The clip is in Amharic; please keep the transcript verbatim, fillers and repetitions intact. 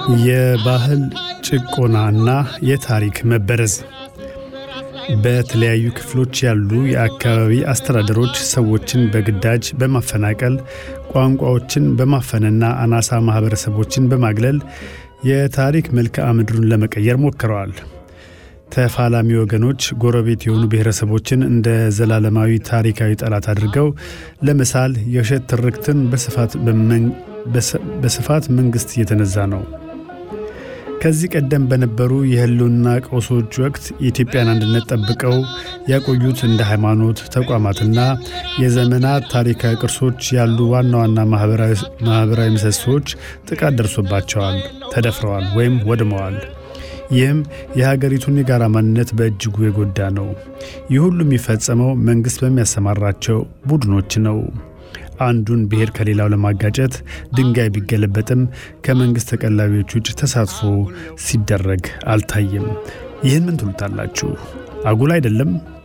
የባህል ጭቆናና የታሪክ መበረዝ በተለያዩ ክፍሎች ያሉ የአካባቢ አስተዳደሮች ሰዎችን በግዳጅ በማፈናቀል ቋንቋዎችን በማፈንና አናሳ ማህበረሰቦችን በማግለል የታሪክ መልክዓ ምድሩን ለመቀየር ሞክረዋል። ተፋላሚ ወገኖች ጎረቤት የሆኑ ብሔረሰቦችን እንደ ዘላለማዊ ታሪካዊ ጠላት አድርገው ለምሳሌ የውሸት ትርክትን በስፋት በስፋት መንግስት እየተነዛ ነው። ከዚህ ቀደም በነበሩ የህልውና ቀውሶች ወቅት የኢትዮጵያን አንድነት ጠብቀው ያቆዩት እንደ ሃይማኖት ተቋማትና የዘመናት ታሪካዊ ቅርሶች ያሉ ዋና ዋና ማህበራዊ ምሰሶች ጥቃት ደርሶባቸዋል፣ ተደፍረዋል ወይም ወድመዋል። ይህም የሀገሪቱን የጋራ ማንነት በእጅጉ የጎዳ ነው። ይህ ሁሉ የሚፈጸመው መንግስት በሚያሰማራቸው ቡድኖች ነው። አንዱን ብሔር ከሌላው ለማጋጨት ድንጋይ ቢገለበጥም ከመንግስት ተቀላቢዎች ውጭ ተሳትፎ ሲደረግ አልታየም። ይህን ምን ትሉታላችሁ? አጉል አይደለም?